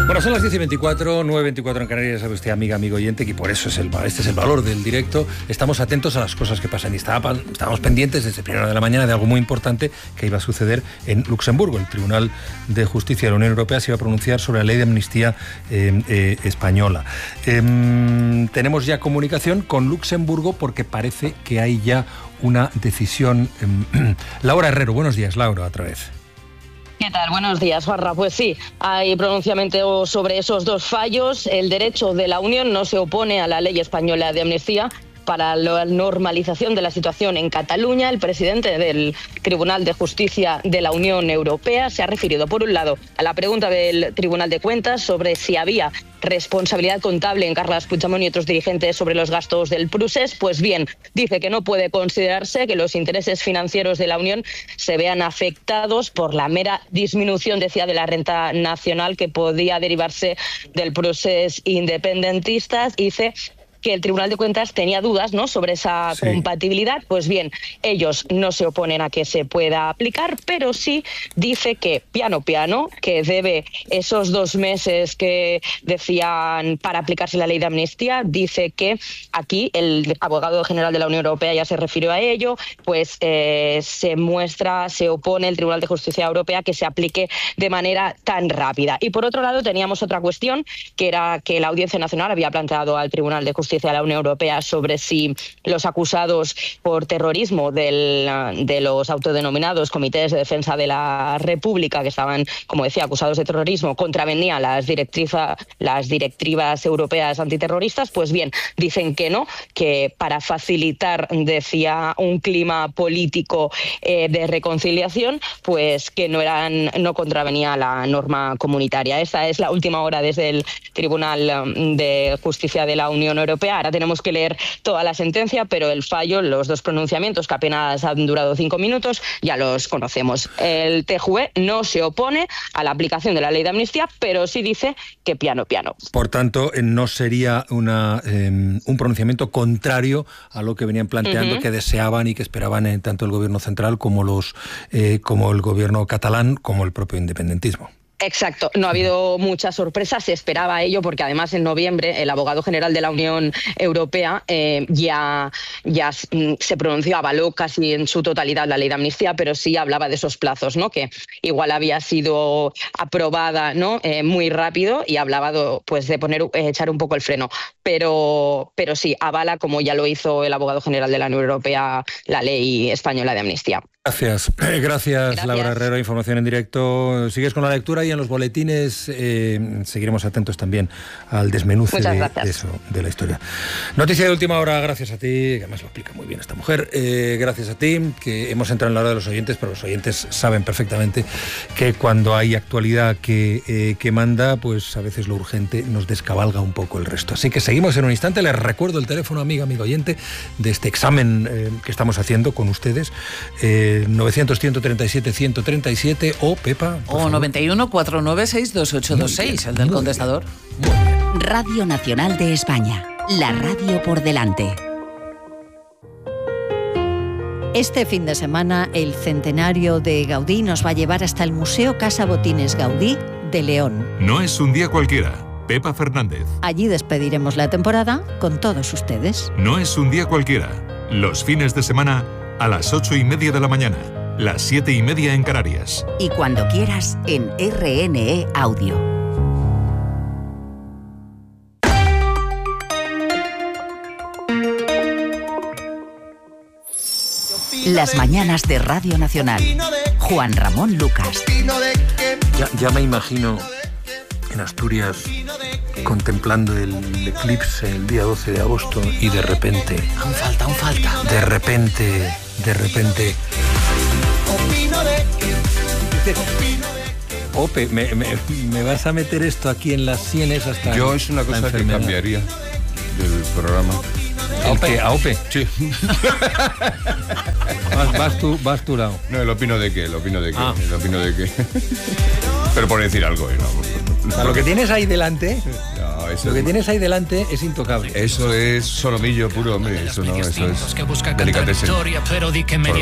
Bueno, son las 10:24, 9:24 en Canarias, sabe usted, amiga, amigo oyente, que por eso este es el valor del directo. Estamos atentos a las cosas que pasan y estábamos pendientes desde primera hora de la mañana de algo muy importante que iba a suceder en Luxemburgo. El Tribunal de Justicia de la Unión Europea se iba a pronunciar sobre la ley de amnistía española. Tenemos ya comunicación con Luxemburgo porque parece que hay ya una decisión. Laura Herrero, buenos días, Laura, otra vez. ¿Qué tal? Buenos días, Juanra. Pues sí, hay pronunciamiento sobre esos dos fallos. El derecho de la Unión no se opone a la ley española de amnistía para la normalización de la situación en Cataluña. El presidente del Tribunal de Justicia de la Unión Europea se ha referido, por un lado, a la pregunta del Tribunal de Cuentas sobre si había responsabilidad contable en Carles Puigdemont y otros dirigentes sobre los gastos del Prusés. Pues bien, dice que no puede considerarse que los intereses financieros de la Unión se vean afectados por la mera disminución, decía, de la renta nacional que podía derivarse del Prusés independentista. Dice que el Tribunal de Cuentas tenía dudas, ¿no?, sobre esa compatibilidad. Pues bien, ellos no se oponen a que se pueda aplicar, pero sí dice que piano, que debe esos 2 meses que decían para aplicarse la ley de amnistía. Dice que aquí el abogado general de la Unión Europea ya se refirió a ello, pues se opone el Tribunal de Justicia Europea que se aplique de manera tan rápida. Y por otro lado teníamos otra cuestión, que era que la Audiencia Nacional había planteado al Tribunal de Justicia de la Unión Europea sobre si los acusados por terrorismo de los autodenominados comités de defensa de la República, que estaban, como decía, acusados de terrorismo, contravenían las directivas europeas antiterroristas. Pues bien, dicen que no, que para facilitar, decía, un clima político de reconciliación, pues que no contravenía la norma comunitaria. Esta es la última hora desde el Tribunal de Justicia de la Unión Europea. Ahora tenemos que leer toda la sentencia, pero el fallo, los 2 pronunciamientos que apenas han durado 5 minutos, ya los conocemos. El TJUE no se opone a la aplicación de la ley de amnistía, pero sí dice que piano. Por tanto, no sería un pronunciamiento contrario a lo que venían planteando, que deseaban y que esperaban tanto el gobierno central como el gobierno catalán, como el propio independentismo. Exacto, no ha habido mucha sorpresa, se esperaba ello porque además en noviembre el abogado general de la Unión Europea ya se pronunció, avaló casi en su totalidad la ley de amnistía, pero sí hablaba de esos plazos, ¿no?, que igual había sido aprobada, ¿no?, muy rápido, y hablaba de echar un poco el freno, pero sí avala, como ya lo hizo el abogado general de la Unión Europea, la ley española de amnistía. Gracias, Laura Herrero. Información en directo. Sigues con la lectura y en los boletines seguiremos atentos también al desmenuce de la historia. Noticia de última hora, gracias a ti, que además lo explica muy bien esta mujer. Gracias a ti, que hemos entrado en la hora de los oyentes, pero los oyentes saben perfectamente que cuando hay actualidad que manda, pues a veces lo urgente nos descabalga un poco el resto. Así que seguimos en un instante. Les recuerdo el teléfono, amigo oyente, de este examen que estamos haciendo con ustedes. 900-137-137 o Pepa. O 91-496-2826, el del contestador. Radio Nacional de España, la radio por delante. Este fin de semana, el centenario de Gaudí nos va a llevar hasta el Museo Casa Botines Gaudí de León. No es un día cualquiera. Pepa Fernández. Allí despediremos la temporada con todos ustedes. No es un día cualquiera. Los fines de semana a las 8:30 de la mañana, las 7:30 en Canarias. Y cuando quieras en RNE Audio. Las mañanas de Radio Nacional. Juan Ramón Lucas. Ya me imagino en Asturias contemplando el eclipse el día 12 de agosto y de repente... Aún falta. De repente... Ope, me vas a meter esto aquí en las sienes hasta... Yo es una cosa que cambiaría del programa. ¿A Ope? Sí. Vas tu lado. No, el opino de qué. Pero por decir algo, ¿no? O sea, lo que tienes ahí delante... Lo que tienes ahí delante es intocable. Eso es solomillo puro, hombre. Eso no, eso es delicatessen.